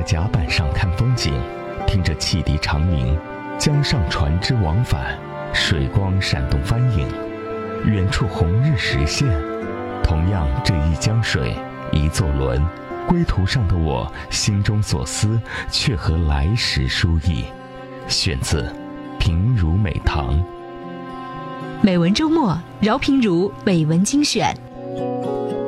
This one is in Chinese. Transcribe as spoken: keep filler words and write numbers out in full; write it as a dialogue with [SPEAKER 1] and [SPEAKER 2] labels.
[SPEAKER 1] 甲板上看风景，听着汽笛长鸣，江上船只往返，水光闪动帆影，远处红日实现。同样这一江水，一座轮，归途上的我心中所思，却和来时书意。选自平如美堂。
[SPEAKER 2] 美文周末，饶平如美文精选。